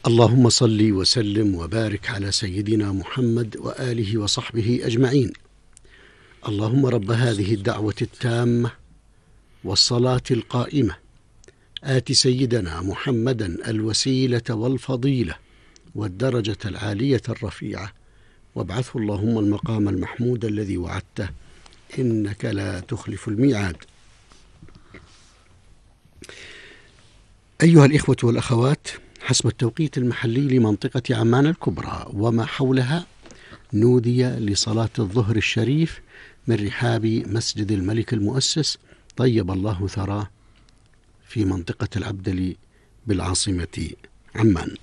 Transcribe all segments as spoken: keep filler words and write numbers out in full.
اللهم صل وسلم وبارك على سيدنا محمد وآله وصحبه أجمعين. اللهم رب هذه الدعوة التامة والصلاة القائمة آت سيدنا محمدا الوسيلة والفضيلة والدرجة العالية الرفيعة وابعثه اللهم المقام المحمود الذي وعدته إنك لا تخلف الميعاد. أيها الإخوة والأخوات، حسب التوقيت المحلي لمنطقة عمان الكبرى وما حولها نودي لصلاة الظهر الشريف من رحاب مسجد الملك المؤسس طيب الله ثراه في منطقة العبدلي بالعاصمة عمان.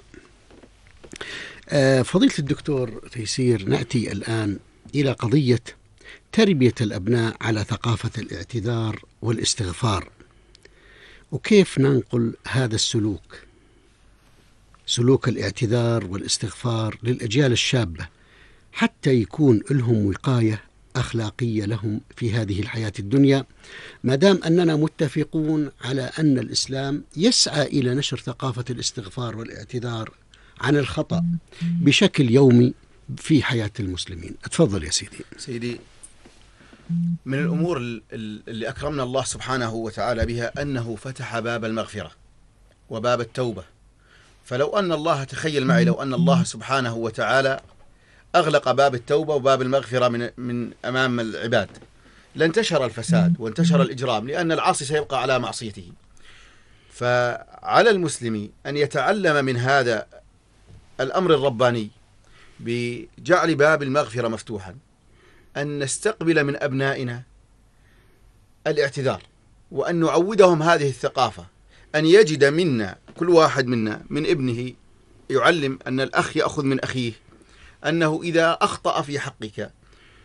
فضيلة الدكتور تيسير، نأتي الآن إلى قضية تربية الأبناء على ثقافة الاعتذار والاستغفار، وكيف ننقل هذا السلوك سلوك الاعتذار والاستغفار للأجيال الشابة حتى يكون لهم وقاية أخلاقية لهم في هذه الحياة الدنيا، ما دام أننا متفقون على أن الإسلام يسعى إلى نشر ثقافة الاستغفار والاعتذار عن الخطأ بشكل يومي في حياة المسلمين. اتفضل يا سيدي. سيدي، من الأمور اللي أكرمنا الله سبحانه وتعالى بها أنه فتح باب المغفرة وباب التوبة. فلو أن الله، تخيل معي، لو أن الله سبحانه وتعالى أغلق باب التوبة وباب المغفرة من, من أمام العباد لانتشر الفساد وانتشر الإجرام، لأن العاصي سيبقى على معصيته. فعلى المسلم أن يتعلم من هذا الأمر الرباني بجعل باب المغفرة مفتوحا، أن نستقبل من أبنائنا الاعتذار، وأن نعودهم هذه الثقافة، أن يجد منا كل واحد منا من ابنه يعلم أن الأخ يأخذ من أخيه، أنه إذا أخطأ في حقك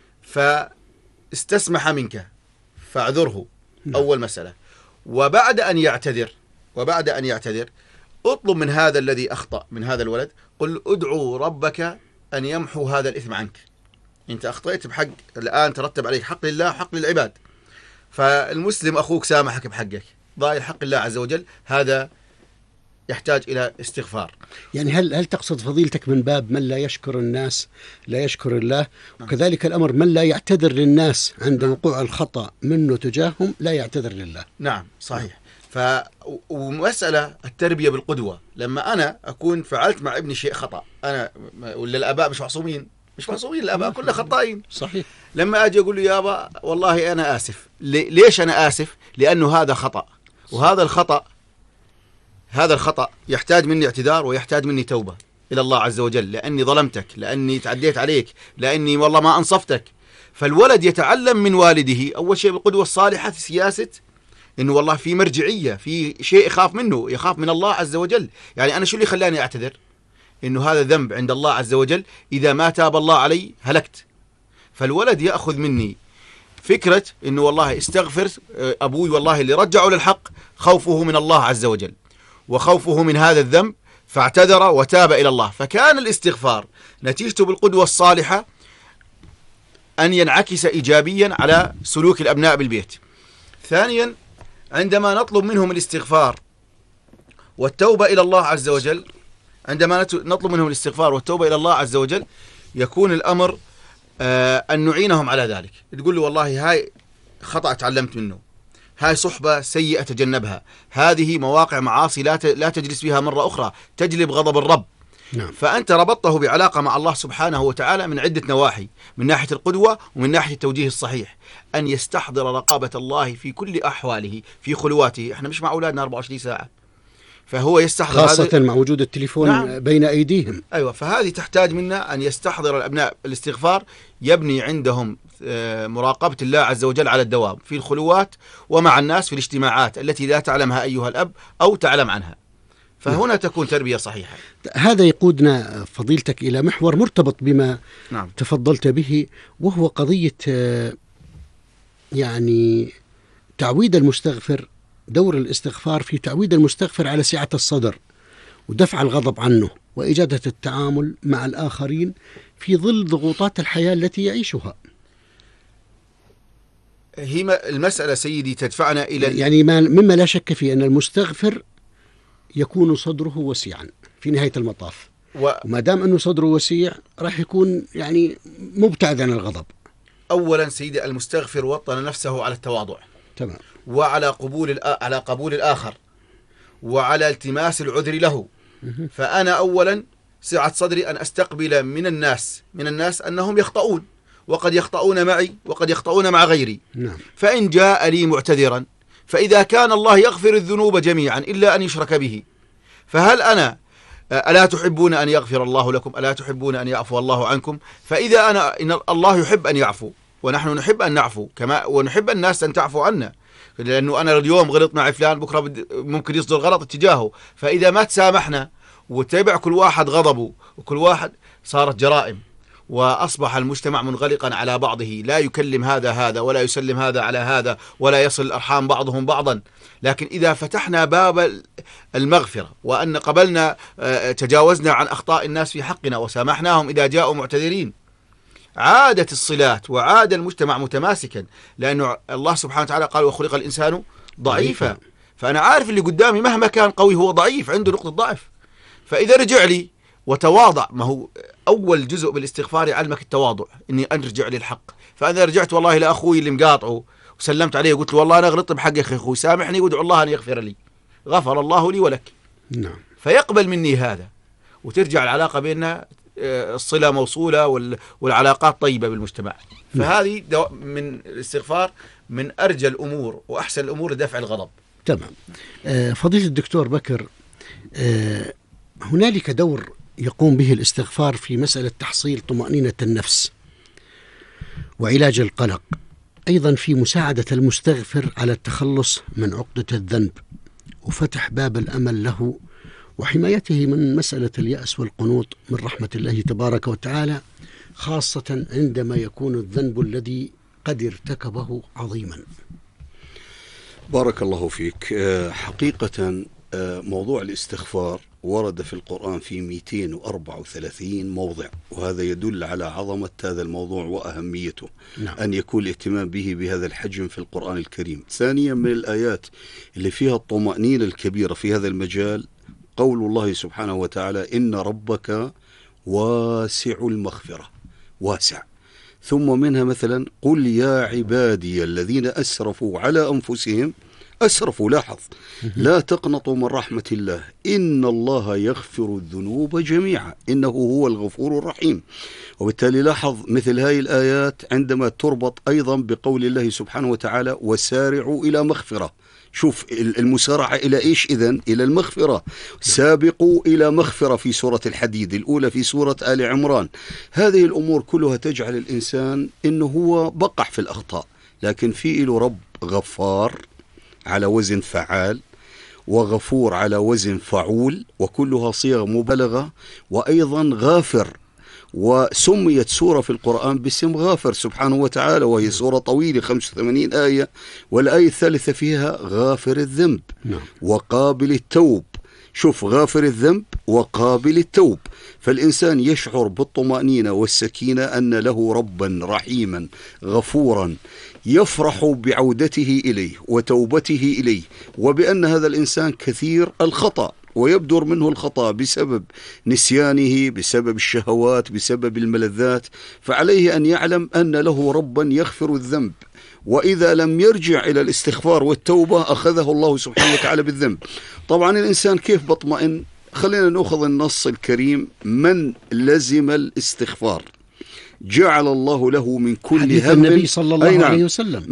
فاستسمح منك فاعذره. أول مسألة. وبعد أن يعتذر وبعد أن يعتذر اطلب من هذا الذي أخطأ، من هذا الولد، قل ادعو ربك أن يمحو هذا الإثم عنك. أنت أخطأت بحق، الآن ترتب عليك حق لله وحق للعباد، فالمسلم أخوك سامحك بحقك، ضايل حق الله عز وجل، هذا يحتاج إلى استغفار. يعني هل هل تقصد فضيلتك من باب من لا يشكر الناس لا يشكر الله، وكذلك الأمر من لا يعتذر للناس عند وقوع الخطأ منه تجاههم لا يعتذر لله؟ نعم صحيح. ف ومسألة التربية بالقدوة، لما أنا أكون فعلت مع ابني شيء خطأ، أنا ولا الآباء مش معصومين، مش معصومين الآباء كلنا خطائين. صحيح. لما أجي أقول له يا أبا والله أنا آسف، ليش أنا آسف؟ لأنه هذا خطأ، وهذا الخطأ هذا الخطأ يحتاج مني اعتذار ويحتاج مني توبة إلى الله عز وجل، لأني ظلمتك، لأني تعديت عليك، لأني والله ما أنصفتك. فالولد يتعلم من والده أول شيء بالقدوة الصالحة في سياسة إنه والله في مرجعية، في شيء يخاف منه، يخاف من الله عز وجل. يعني أنا شو اللي خلاني أعتذر؟ إنه هذا ذنب عند الله عز وجل، إذا ما تاب الله علي هلكت. فالولد يأخذ مني فكرة إنه والله استغفر أبوي، والله اللي رجعه للحق خوفه من الله عز وجل وخوفه من هذا الذنب، فاعتذر وتاب إلى الله. فكان الاستغفار نتيجته بالقدوة الصالحة أن ينعكس إيجابيا على سلوك الأبناء بالبيت. ثانيا، عندما نطلب منهم الاستغفار والتوبة إلى الله عز وجل، عندما نطلب منهم الاستغفار والتوبة إلى الله عز وجل يكون الأمر آه أن نعينهم على ذلك. تقول له والله هاي خطأ تعلمت منه، هاي صحبة سيئة تجنبها، هذه مواقع معاصي لا لا تجلس فيها مرة أخرى تجلب غضب الرب. نعم. فأنت ربطته بعلاقة مع الله سبحانه وتعالى من عدة نواحي، من ناحية القدوة ومن ناحية التوجيه الصحيح، أن يستحضر رقابة الله في كل أحواله في خلواته. احنا مش مع أولادنا أربعة وعشرين ساعة، فهو يستحضر خاصة هذا مع وجود التليفون. نعم. بين أيديهم. أيوة. فهذه تحتاج منا أن يستحضر الأبناء الاستغفار، يبني عندهم مراقبة الله عز وجل على الدوام في الخلوات ومع الناس في الاجتماعات التي لا تعلمها أيها الأب أو تعلم عنها، فهنا نعم. تكون تربية صحيحة. هذا يقودنا فضيلتك إلى محور مرتبط بما نعم. تفضلت به، وهو قضية يعني تعويد المستغفر، دور الاستغفار في تعويد المستغفر على سعة الصدر ودفع الغضب عنه وإجادة التعامل مع الآخرين في ظل ضغوطات الحياة التي يعيشها. هي المسألة سيدي تدفعنا إلى يعني ما مما لا شك فيه أن المستغفر يكون صدره وسيعا. في نهاية المطاف. و... وما دام أنه صدره وسيع راح يكون يعني مبتعد عن الغضب. أولا سيدي المستغفر وطن نفسه على التواضع، تمام، وعلى قبول الآ... على قبول الآخر، وعلى التماس العذر له. فأنا أولا سعة صدري أن أستقبل من الناس من الناس أنهم يخطئون، وقد يخطئون معي وقد يخطئون مع غيري. نعم. فإن جاء لي معتذرا، فإذا كان الله يغفر الذنوب جميعا إلا أن يشرك به، فهل أنا ألا تحبون أن يغفر الله لكم؟ ألا تحبون أن يعفو الله عنكم؟ فإذا أنا إن الله يحب أن يعفو، ونحن نحب أن نعفو كما ونحب الناس أن تعفو عنا، لأنه أنا اليوم غلط مع فلان، بكرة ممكن يصدر غلط اتجاهه. فإذا ما تسامحنا وتبع كل واحد غضبه وكل واحد، صارت جرائم، وأصبح المجتمع منغلقا على بعضه، لا يكلم هذا هذا ولا يسلم هذا على هذا، ولا يصل الأرحام بعضهم بعضا. لكن إذا فتحنا باب المغفرة، وأن قبلنا تجاوزنا عن أخطاء الناس في حقنا وسامحناهم إذا جاءوا معتذرين، عادت الصلات وعاد المجتمع متماسكا، لأنه الله سبحانه وتعالى قال وخلق الإنسان ضعيفا. فأنا عارف اللي قدامي مهما كان قوي هو ضعيف، عنده نقطة ضعف. فإذا رجع لي وتواضع، ما هو أول جزء بالاستغفار يعلمك التواضع، إني أرجع للحق. فأنا رجعت والله لأخوي اللي مقاطعه وسلمت عليه وقلت له والله أنا غلطت بحق أخوي، سامحني وادعو الله أن يغفر لي، غفر الله لي ولك. نعم. فيقبل مني هذا، وترجع العلاقة بيننا الصلة موصولة والعلاقات طيبة بالمجتمع. فهذه من الاستغفار من أرجى الأمور وأحسن الأمور لدفع الغضب. تمام. آه فضيلة الدكتور بكر، آه هنالك دور يقوم به الاستغفار في مسألة تحصيل طمأنينة النفس وعلاج القلق، أيضا في مساعدة المستغفر على التخلص من عقدة الذنب وفتح باب الأمل له، وحمايته من مسألة اليأس والقنوط من رحمة الله تبارك وتعالى، خاصة عندما يكون الذنب الذي قد ارتكبه عظيما. بارك الله فيك. حقيقة موضوع الاستغفار ورد في القرآن في مئتين وأربعة وثلاثين موضع، وهذا يدل على عظمة هذا الموضوع وأهميته. نعم. أن يكون الاهتمام به بهذا الحجم في القرآن الكريم. ثانيا من الآيات اللي فيها الطمأنينة الكبيرة في هذا المجال قول الله سبحانه وتعالى إن ربك واسع المغفرة، واسع. ثم منها مثلا قل يا عبادي الذين أسرفوا على أنفسهم، أسرفوا، لاحظ، لا تقنطوا من رحمة الله إن الله يغفر الذنوب جميعا إنه هو الغفور الرحيم. وبالتالي لاحظ مثل هذه الآيات عندما تربط أيضا بقول الله سبحانه وتعالى وسارعوا إلى مغفرة. شوف المسارعة إلى إيش إذن؟ إلى المغفرة. سابقوا إلى مغفرة في سورة الحديد الأولى، في سورة آل عمران. هذه الأمور كلها تجعل الإنسان إنه هو بقع في الأخطاء، لكن في له رب غفار على وزن فعال، وغفور على وزن فعول، وكلها صيغ مبالغة، وأيضا غافر. وسميت سورة في القرآن باسم غافر سبحانه وتعالى، وهي سورة طويلة خمسة وثمانين آية، والآية الثالثة فيها غافر الذنب وقابل التوب. شوف، غافر الذنب وقابل التوب. فالإنسان يشعر بالطمأنينة والسكينة أن له ربا رحيما غفورا يفرح بعودته إليه وتوبته إليه، وبأن هذا الإنسان كثير الخطأ ويبدر منه الخطأ بسبب نسيانه، بسبب الشهوات، بسبب الملذات. فعليه أن يعلم أن له ربا يغفر الذنب، وإذا لم يرجع إلى الاستغفار والتوبة أخذه الله سبحانه وتعالى بالذنب. طبعا الإنسان كيف بطمئن؟ خلينا نأخذ النص الكريم: من لزم الاستغفار جعل الله له من كل هم. حديث النبي صلى الله عليه وسلم.